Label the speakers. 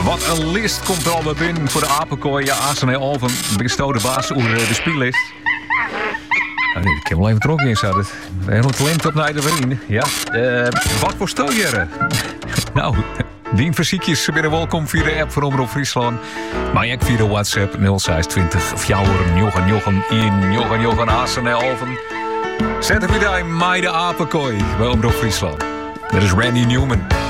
Speaker 1: Wat een list komt er al bij binnen voor de apenkooi. Ja, Assen en Alphen, bestaat de baas over de spiellist. Nee, ik heb wel even trokken in zat. Helemaal talent op naar de vrienden. Ja, wat voor stel je? Nou, die fysiekjes binnen welkom via de app van Omroep Friesland. Maar ook via de WhatsApp 0620 4 Johan Assen en Alphen. Zet hem weer bij de apenkooi bij Omroep Friesland. Dat is Randy Newman.